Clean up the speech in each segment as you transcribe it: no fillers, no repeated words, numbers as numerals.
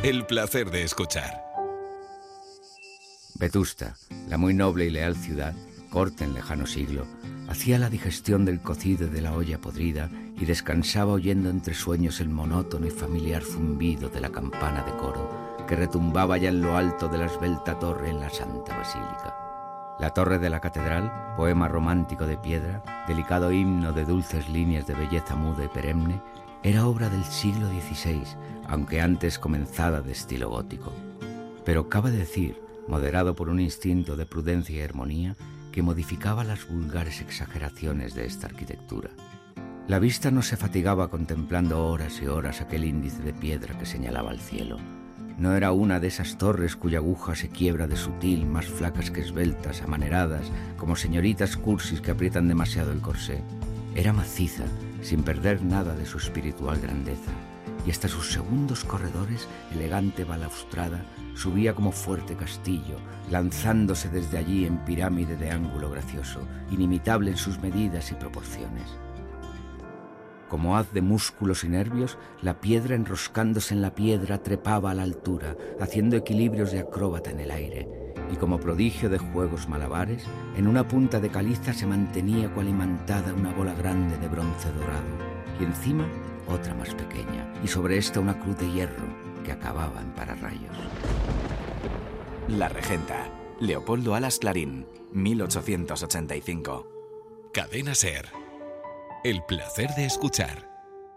El placer de escuchar. Vetusta, la muy noble y leal ciudad, corta en lejano siglo, hacía la digestión del cocido de la olla podrida y descansaba oyendo entre sueños el monótono y familiar zumbido de la campana de coro que retumbaba ya en lo alto de la esbelta torre en la Santa Basílica. La torre de la catedral, poema romántico de piedra, delicado himno de dulces líneas de belleza muda y perenne, era obra del siglo XVI, aunque antes comenzada de estilo gótico. Pero cabe decir, moderado por un instinto de prudencia y armonía, que modificaba las vulgares exageraciones de esta arquitectura. La vista no se fatigaba contemplando horas y horas aquel índice de piedra que señalaba al cielo. No era una de esas torres cuya aguja se quiebra de sutil, más flacas que esbeltas, amaneradas, como señoritas cursis que aprietan demasiado el corsé. Era maciza, sin perder nada de su espiritual grandeza, y hasta sus segundos corredores, elegante balaustrada, subía como fuerte castillo, lanzándose desde allí en pirámide de ángulo gracioso, inimitable en sus medidas y proporciones. Como haz de músculos y nervios, la piedra enroscándose en la piedra trepaba a la altura, haciendo equilibrios de acróbata en el aire, y como prodigio de juegos malabares, en una punta de caliza se mantenía cual imantada una bola grande de bronce dorado, y encima otra más pequeña, y sobre esta una cruz de hierro que acababa en pararrayos. La Regenta, Leopoldo Alas Clarín, 1885. Cadena SER. El placer de escuchar.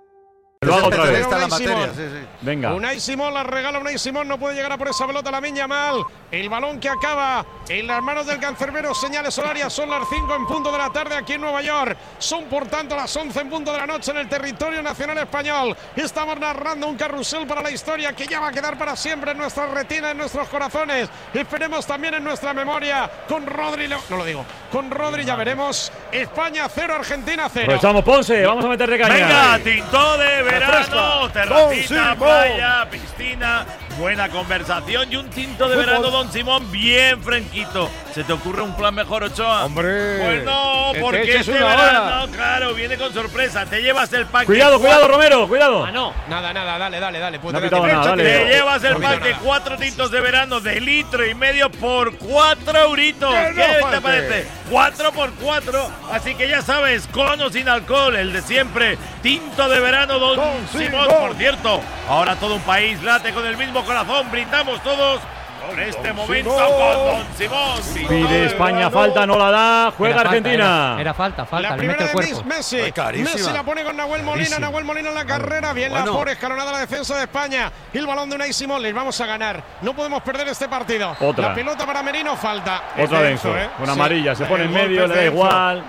Lo hago otra vez. Está la materia, sí. Venga. Unai Simón la regala. Unai Simón no puede llegar a por esa pelota. Lamine Yamal. El balón que acaba en las manos del cancerbero. Señales horarias. Son las 5 en punto de la tarde aquí en Nueva York. Son por tanto las 11 en punto de la noche en el territorio nacional español. Estamos narrando un carrusel para la historia que ya va a quedar para siempre en nuestra retina, en nuestros corazones. Esperemos también en nuestra memoria. Con Rodri, no lo digo. Con Rodri ya veremos. España 0, Argentina 0. Pues estamos, Ponce. Vamos a meterle caña. Venga, tinto de verano, terracita, playa, piscina, buena conversación y un tinto de verano, Don Simón, bien fresquito. ¿Se te ocurre un plan mejor, Ochoa? ¡Hombre! Pues no, porque este verano, claro, viene con sorpresa. Te llevas el pack. Cuidado, Romero, cuidado. Ah, no. Nada, dale. No ha pitado nada, dale. Te llevas el pack de 4 tintos de verano de 1,5 litros por 4 euritos. ¿Qué te parece? 4 por 4. Así que ya sabes, con o sin alcohol, el de siempre. Tinto de verano, Don Simón. Por cierto, ahora todo un país late con el mismo corazón. Brindamos todos por este momento con Don Simón. Pide España falta, no la da. Juega Argentina. Era falta. La le primera mete el de cuerpo. Messi. Carísima. Messi la pone con Nahuel Molina. Nahuel Molina en la carrera. Bien la por escalonada la defensa de España. Y el balón de Unai Simón. Les vamos a ganar. No podemos perder este partido. Otra. La pelota para Merino, falta. Otra denso. Una amarilla. Se pone en medio, le da igual.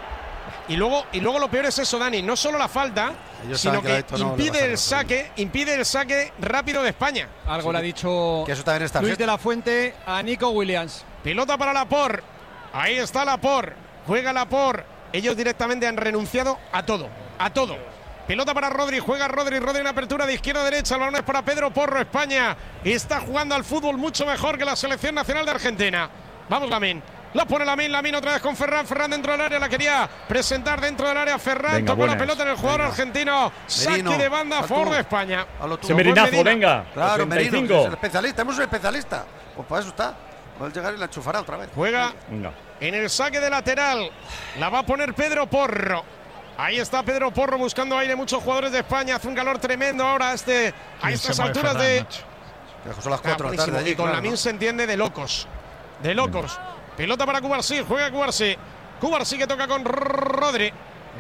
Y luego lo peor es eso, Dani. No solo la falta, sino que impide el saque rápido de España. Algo le ha dicho Que eso también está Luis de la Fuente a Nico Williams. Pelota para Laporte. Ahí está Laporte. Juega Laporte. Ellos directamente han renunciado a todo. Pelota para Rodri. Juega Rodri en apertura de izquierda a derecha. El balón es para Pedro Porro. España está jugando al fútbol mucho mejor que la selección nacional de Argentina. Vamos, Lamine. La pone Lamine otra vez con Ferran. Ferran dentro del área, la quería presentar dentro del área. Ferran tocó la pelota en el jugador argentino. Saque de banda a favor de España. Se Merinazo, venga. Claro, 85. Merino, es el especialista. Tenemos un especialista. Pues para eso está. Puede llegar y la enchufará otra vez. Juega en el saque de lateral. La va a poner Pedro Porro. Ahí está Pedro Porro buscando aire. Muchos jugadores de España. Hace un calor tremendo ahora a estas alturas de. Son las 4 de la tarde allí. Y con Lamine se entiende de locos. Pelota para Cubarsí, juega Cubarsí. Cubarsí que toca con Rodri.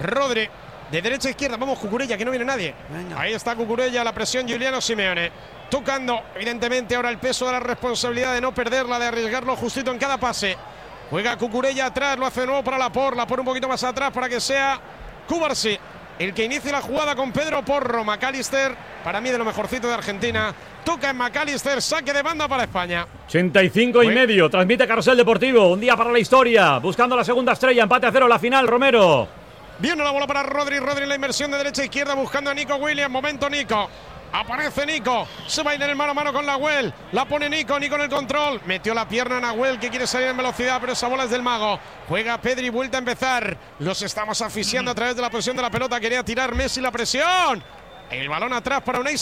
De derecha a izquierda, vamos Cucurella, que no viene nadie. Venga. Ahí está Cucurella, la presión Giuliano Simeone. Tocando, evidentemente, ahora el peso de la responsabilidad de no perderla, de arriesgarlo justito en cada pase. Juega Cucurella atrás, lo hace de nuevo para Laporte. La pone un poquito más atrás para que sea Cubarsí el que inicie la jugada con Pedro Porro. McAllister, para mí de lo mejorcito de Argentina. Toca en McAllister, saque de banda para España. 85,5. Transmite Carrusel Deportivo. Un día para la historia. Buscando la segunda estrella. Empate a 0 la final, Romero. Viene la bola para Rodri en la inversión de derecha a izquierda buscando a Nico Williams. Momento Nico. Aparece Nico. Se va a ir en el mano a mano con Nahuel. La pone Nico en el control. Metió la pierna Nahuel que quiere salir en velocidad, pero esa bola es del mago. Juega Pedri, vuelta a empezar. Los estamos asfixiando a través de la posición de la pelota. Quería tirar Messi la presión. El balón atrás para Unai